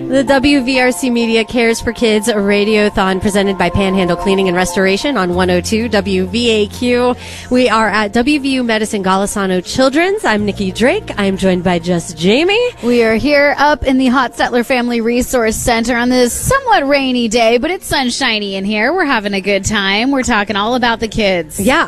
The WVRC Media Cares for Kids Radiothon presented by Panhandle Cleaning and Restoration on 102 WVAQ. We are at WVU Medicine Golisano Children's. I'm Nikki Drake. I'm joined by Just Jamie. We are here up in the Hotsettler Family Resource Center on this somewhat rainy day, but it's sunshiny in here. We're having a good time. We're talking all about the kids. Yeah,